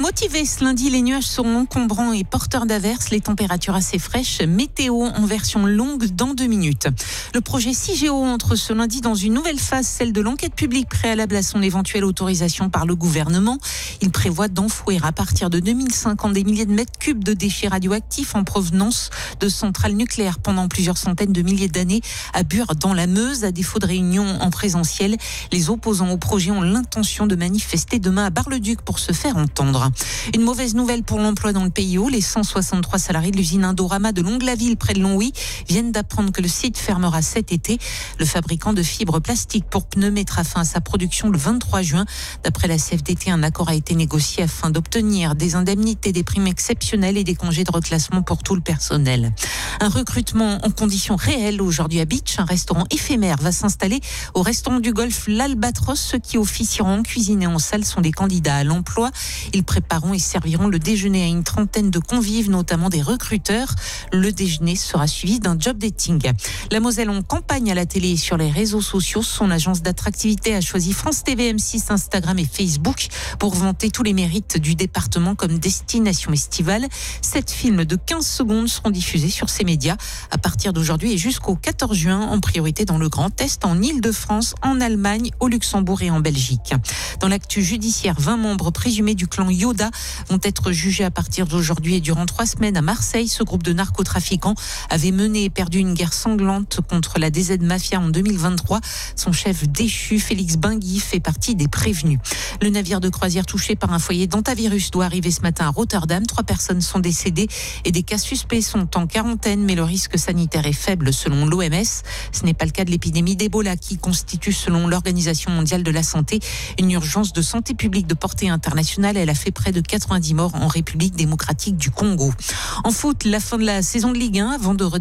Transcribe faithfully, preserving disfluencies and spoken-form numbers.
Motivé ce lundi, les nuages seront encombrants et porteurs d'averses. Les températures assez fraîches. Météo en version longue dans deux minutes. Le projet Cigéo entre ce lundi dans une nouvelle phase, celle de l'enquête publique préalable à son éventuelle autorisation par le gouvernement. Il prévoit d'enfouir à partir de deux mille cinquante des milliers de mètres cubes de déchets radioactifs en provenance de centrales nucléaires pendant plusieurs centaines de milliers d'années à Bure dans la Meuse. À défaut de réunion en présentiel, les opposants au projet ont l'intention de manifester demain à Bar-le-Duc pour se faire entendre. Une mauvaise nouvelle pour l'emploi dans le Pays Haut. Les cent soixante-trois salariés de l'usine Indorama de Longlaville près de Longwy viennent d'apprendre que le site fermera cet été. Le fabricant de fibres plastiques pour pneus mettra fin à sa production le vingt-trois juin. D'après la C F D T, un accord a été négocié afin d'obtenir des indemnités, des primes exceptionnelles et des congés de reclassement pour tout le personnel. Un recrutement en conditions réelles aujourd'hui à Beach. Un restaurant éphémère va s'installer au restaurant du Golfe L'Albatros. Ceux qui officieront en cuisine et en salle sont des candidats à l'emploi. Ils prépareront et serviront le déjeuner à une trentaine de convives, notamment des recruteurs. Le déjeuner sera suivi d'un job dating. La Moselle en campagne à la télé et sur les réseaux sociaux. Son agence d'attractivité a choisi France T V, M six, Instagram et Facebook pour vanter tous les mérites du département comme destination estivale. Sept films de quinze secondes seront diffusés sur ces médias à partir d'aujourd'hui et jusqu'au quatorze juin, en priorité dans le Grand Est, en Île-de-France, en Allemagne, au Luxembourg et en Belgique. Dans l'actu judiciaire, vingt membres présumés du clan Yoda vont être jugés à partir d'aujourd'hui et durant trois semaines à Marseille. Ce groupe de narcotrafiquants avait mené et perdu une guerre sanglante contre la D Z Mafia en deux mille vingt-trois. Son chef déchu, Félix Bingui, fait partie des prévenus. Le navire de croisière touché par un foyer d'hantavirus doit arriver ce matin à Rotterdam. Trois personnes sont décédées et des cas suspects sont en quarantaine, mais le risque sanitaire est faible selon l'O M S. Ce n'est pas le cas de l'épidémie d'Ebola qui constitue, selon l'Organisation mondiale de la santé, une urgence de santé publique de portée internationale. Elle a fait près de quatre-vingt-dix morts en République démocratique du Congo. En foot, la fin de la saison de Ligue un avant de